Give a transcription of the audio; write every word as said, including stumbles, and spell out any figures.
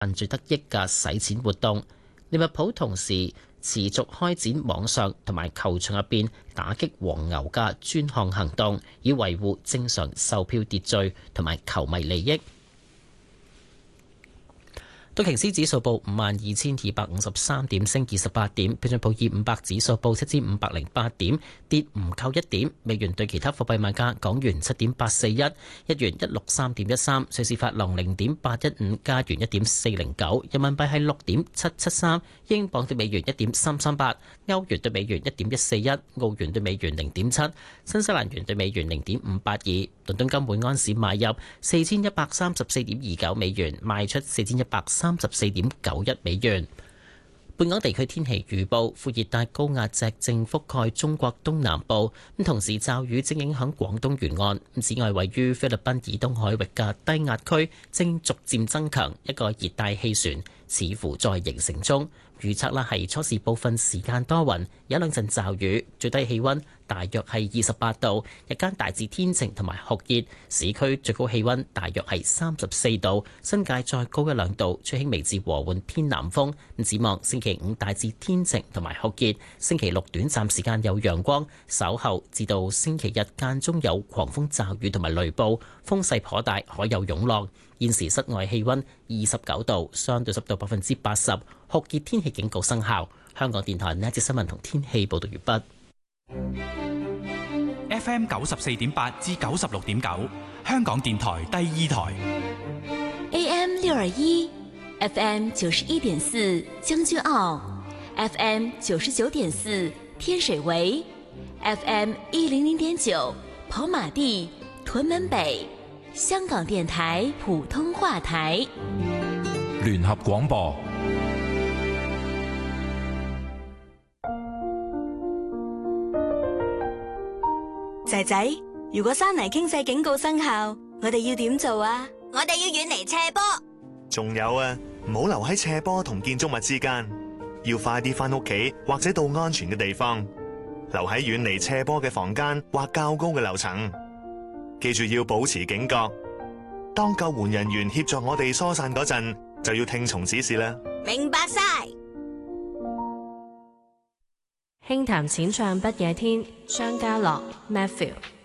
賺取得益嘅洗錢活動。利物浦同時持續開展網上同埋球場入邊打擊黃牛嘅專項行動，以維護正常售票秩序同埋球迷利益。道瓊斯指數報五萬二千二百五十三點，升二十八點；標準普爾五百指數報七千五百零八點，跌唔夠一點。美元對其他貨幣賣價：港元七點八四一，日元一六三點一三，瑞士法郎零點八一五，加元一點四零九，人民幣係六點七七三，英鎊對美元一點三三八，歐元對美元一點一四一，澳元對美元零點七，新西蘭元對美元零點五八二。倫敦金每安士買入四千一百三十四點二九美元，賣出四千一百三十四點九一美元。本港地區天氣預報：副熱帶高壓脊正覆蓋中國東南部，咁同時驟雨正影響廣東沿岸。此外，位於菲律賓以東海域嘅低壓區正逐漸增強，一個熱帶氣旋似乎在形成中。預測啦係初時部分時間多雲，有兩陣驟雨，最低氣溫大約係二十八度，日間大致天晴同埋酷熱，市區最高氣溫大約係三十四度，新界再高一兩度，吹輕微至和緩偏南風。咁展望星期五大致天晴同埋酷熱，星期六短暫時間有陽光，稍後至到星期日間中有狂風驟雨同埋雷暴，風勢頗大，海有湧浪。現時室外氣溫二十九度，相對濕度百分之八十，酷熱天氣警告生效。香港電台呢一節新聞同天氣報道完畢。 F M 九十四點八至九十六點九，香港電台第二台。 A M 六二一，F M 九十一點四將軍澳 ，F M 九十九點四天水圍 ，F M 一零零點九跑馬地屯門北。香港電台普通話台， 聯合廣播。 仔仔，如果山泥傾瀉警告生效，我哋要點做啊？ 我哋要遠離斜坡。 仲有啊，唔好留喺斜坡同建築物之間，要快啲返屋企或者到安全嘅地方，留喺遠離斜坡嘅房間或較高嘅樓層。記住要保持警覺，當救援人員協助我哋疏散嗰陣，就要聽從指示啦。 明白晒。 輕談淺唱不夜天，張家樂 Matthew。